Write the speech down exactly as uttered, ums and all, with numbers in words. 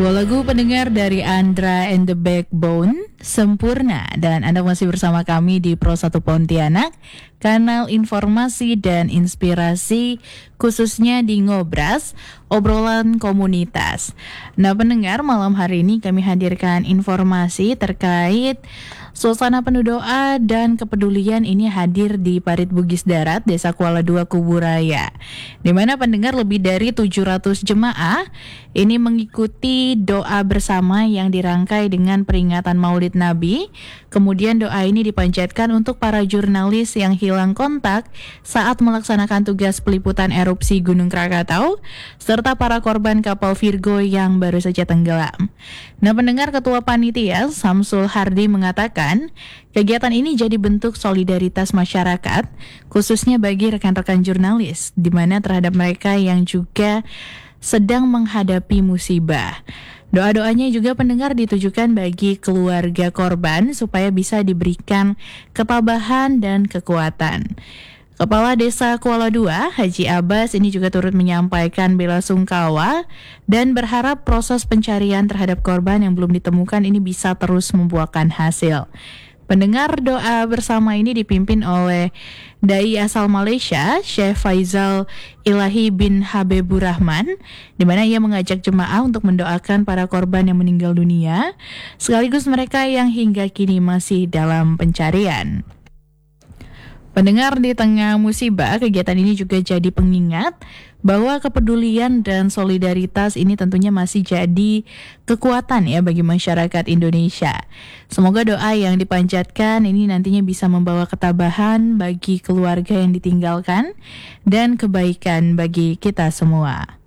Dua lagu pendengar dari Andra and the Backbone, Sempurna. Dan Anda masih bersama kami di Pro satu Pontianak, kanal informasi dan inspirasi khususnya di Ngobras, obrolan komunitas. Nah pendengar, malam hari ini kami hadirkan informasi terkait suasana penuh doa dan kepedulian ini hadir di Parit Bugis Darat, Desa Kuala dua Kuburaya, di mana pendengar lebih dari tujuh ratus jemaah ini mengikuti doa bersama yang dirangkai dengan peringatan Maulid Nabi. Kemudian doa ini dipanjatkan untuk para jurnalis yang hilang kontak saat melaksanakan tugas peliputan erupsi Gunung Krakatau, serta para korban kapal Virgo yang baru saja tenggelam. Nah pendengar, Ketua Panitia Samsul Hardi mengatakan kegiatan ini jadi bentuk solidaritas masyarakat, khususnya bagi rekan-rekan jurnalis, di mana terhadap mereka yang juga sedang menghadapi musibah. Doa-doanya juga pendengar ditujukan bagi keluarga korban supaya bisa diberikan ketabahan dan kekuatan. Kepala Desa Kuala dua, Haji Abbas, ini juga turut menyampaikan bela sungkawa dan berharap proses pencarian terhadap korban yang belum ditemukan ini bisa terus membuahkan hasil. Pendengar, doa bersama ini dipimpin oleh Dai asal Malaysia, Syekh Faizal Ilahi bin Habibur Rahman, di mana ia mengajak jemaah untuk mendoakan para korban yang meninggal dunia, sekaligus mereka yang hingga kini masih dalam pencarian. Pendengar, di tengah musibah, kegiatan ini juga jadi pengingat bahwa kepedulian dan solidaritas ini tentunya masih jadi kekuatan ya bagi masyarakat Indonesia. Semoga doa yang dipanjatkan ini nantinya bisa membawa ketabahan bagi keluarga yang ditinggalkan dan kebaikan bagi kita semua.